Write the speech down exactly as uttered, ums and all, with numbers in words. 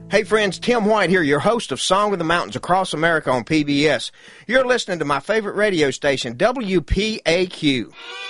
Hey friends, Tim White here, your host of Song of the Mountains Across America on P B S. You're listening to my favorite radio station, W P A Q.